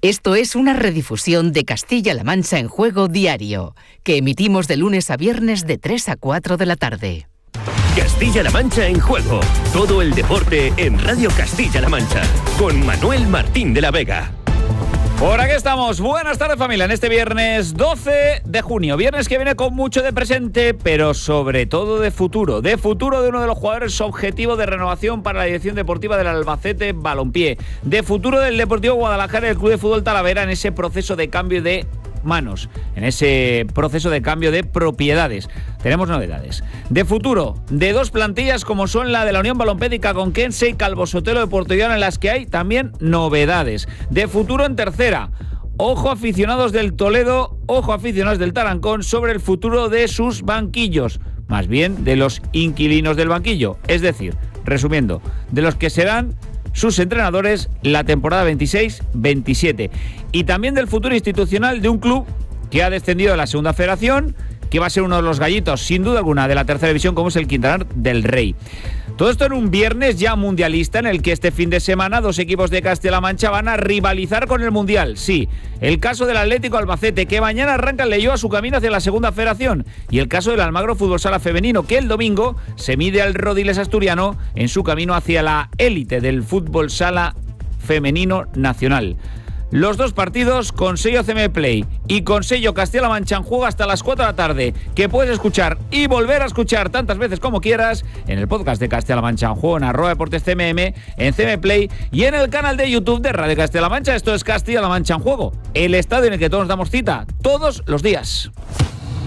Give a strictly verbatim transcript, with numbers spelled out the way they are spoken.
Esto es una redifusión de Castilla-La Mancha en Juego diario, que emitimos de lunes a viernes de tres a cuatro de la tarde. Castilla-La Mancha en Juego. Todo el deporte en Radio Castilla-La Mancha. Con Manuel Martín de la Vega. Por aquí estamos. Buenas tardes, familia, en este viernes doce de junio. Viernes que viene con mucho de presente, pero sobre todo de futuro. De futuro de uno de los jugadores objetivo de renovación para la dirección deportiva del Albacete Balompié. De futuro del Deportivo Guadalajara y el Club de Fútbol Talavera en ese proceso de cambio de manos, en ese proceso de cambio de propiedades. Tenemos novedades. De futuro, de dos plantillas como son la de la Unión Balompédica con Kense y Calvo Sotelo de Portollano, en las que hay también novedades. De futuro en tercera. Ojo aficionados del Toledo, ojo aficionados del Tarancón sobre el futuro de sus banquillos. Más bien de los inquilinos del banquillo. Es decir, resumiendo, de los que serán sus entrenadores la temporada veintiséis veintisiete. Y también del futuro institucional de un club que ha descendido de la segunda federación, que va a ser uno de los gallitos, sin duda alguna, de la tercera división, como es el Quintanar del Rey. Todo esto en un viernes ya mundialista, en el que este fin de semana dos equipos de Castilla-La Mancha van a rivalizar con el Mundial. Sí, el caso del Atlético Albacete, que mañana arranca el Leioa su camino hacia la segunda federación, y el caso del Almagro Fútbol Sala Femenino, que el domingo se mide al Rodiles asturiano en su camino hacia la élite del fútbol sala femenino nacional. Los dos partidos con sello C M Play y con sello Castilla-La Mancha en Juego hasta las cuatro de la tarde, que puedes escuchar y volver a escuchar tantas veces como quieras en el podcast de Castilla-La Mancha en Juego, en arroba deportes C M M, en C M Play y en el canal de YouTube de Radio Castilla-La Mancha. Esto es Castilla-La Mancha en Juego, el estadio en el que todos nos damos cita todos los días.